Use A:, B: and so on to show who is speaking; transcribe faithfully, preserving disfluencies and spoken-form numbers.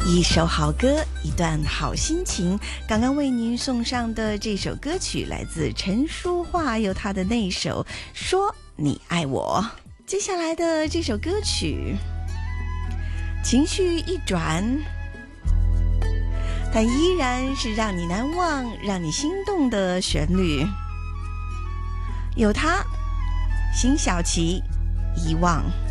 A: 一首好歌，一段好心情。刚刚为您送上的这首歌曲来自陈淑桦，有她的那首《说你爱我》。接下来的这首歌曲，情绪一转，但依然是让你难忘、让你心动的旋律。有她，辛晓琪，遗忘。